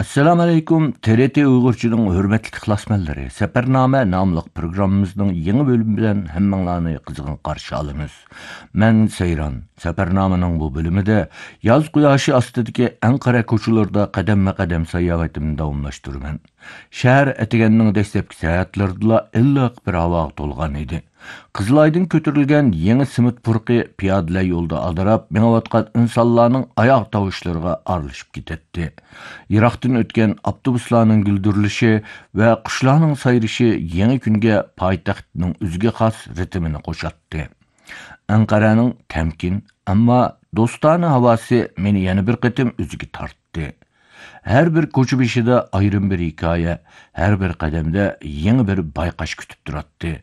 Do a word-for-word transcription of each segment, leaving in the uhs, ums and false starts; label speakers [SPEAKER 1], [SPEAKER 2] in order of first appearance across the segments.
[SPEAKER 1] Assalamu alaykum. T R T Uyg'urchining hurmatli ixlosmandlari. Safarnoma nomli programmamizning yangi bölümü bilan hammanglarni qizg'in qarshi olamiz. Men Seyran. Safarnomaning bu bölümüde yoz quyoshi ostidagi Anqara ko'chalarida qadamma-qadam sayohatimni davomlashtiraman. Shahar atiganning dastlabki soatlarida illiq bir havo to'lgan edi. Qizılaydın kötürülgen yeni simit purqi piyodalar yo'lda aldirab mengayotgan insonlarning oyoq tovushlariga aralashib ketdi. Iroqdan o'tgan avtobuslarning guldirilishi va qushlarning sayrishi yangi kunga poytaxtning o'ziga xos ritmini qo'shatdi. Anqaraning tamkin, ammo do'stona havosi meni yana bir qatim o'ziga tortdi. Her bir ko'cha beshida ayrim bir hikoya, her bir qadamda yangi bir bayqash kutib turadi.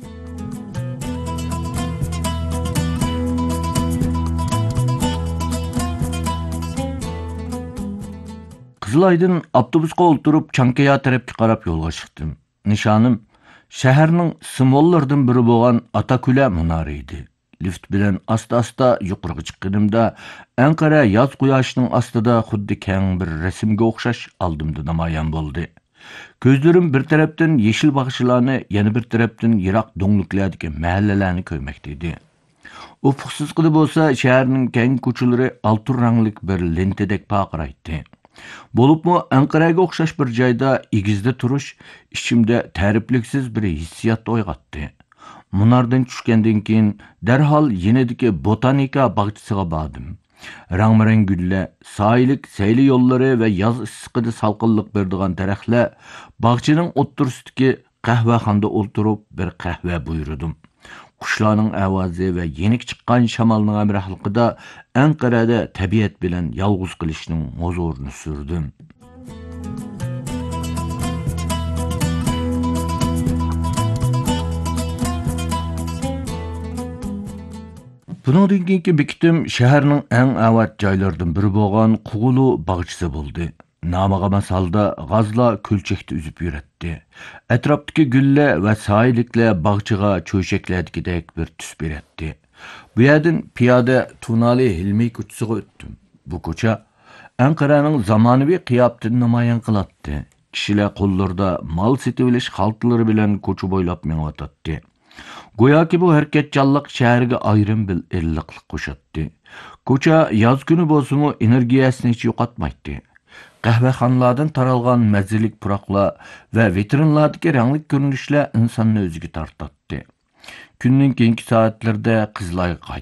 [SPEAKER 1] Qızılaydın avtobusqa o'ltirib Çankaya tarafga qarab yo'lga chiqdim. Nishonim shaharning simvollaridan biri bo'lgan Atakula munori edi. Lift bilan asta-asta yuqoriga chiqqanimda Anqara yoz quyoshining ostida xuddi keng bir rasmga o'xshash oldimda namoyon bo'ldi. Ko'zlarim bir tarafdan yeşil bag'ishlarni, yana bir tarafdan yiroq do'ngliklardagi mahallalarni ko'rmoqda edi. Ufuqsiz qilib bo'lsa shaharning keng ko'chalari oltin ranglik bir lentadek paqiraydi. Bo'libmi Anqaraga o'xshash bir joyda egizda turish ichimda ta'rifliksiz bir hissiyot uyg'otdi. Munardan tushgandan keyin darhol yenidagi botanika bog'chasiga bordim. Rang-barang gullar, soylik sayli yo'llari va yoz issiqida salqinlik beradigan daraxtlar bog'chaning o'ttirsidagi qahvaxonada o'ltirib bir qahva buyurdim. Qushlarning ovozi va yenik chiqqan shamolning hamrohligida Anqarada tabiat bilan yolg'iz qilishning huzurini surdim. Bundan keyingi bekitim shaharning eng avat joylaridan biri bo'lgan Qug'ulu bog'chasi bo'ldi. Namiga masalda g'azlar ko'lchakda uzib yuratdi. Atrofdagi gullar va soyliklar bog'chaga cho'shaklardagidek bir tus beradi. Bu yerdan piyoda Tunali Hilmiy ko'chasiga o'tdim. Bu ko'cha Anqaraning zamonaviy qiyofatini namoyon qiladi. Kishilar qo'llarida mol setib olish xaltalari bilan ko'cha bo'ylab mengayotdi. Go'yoki bu harakatchanlik shaharga ayrim bir illiqlik qo'shatdi. Ko'cha yoz kuni bo'lsa-mu energiyasini hech yo'qotmaydi. Qahvaxonlardan taralgan mazzilik puroqlar va vitrinlardagi rangli ko'rinishlar insonni o'ziga tortadi. Kunning keyingi soatlarda Qizlayga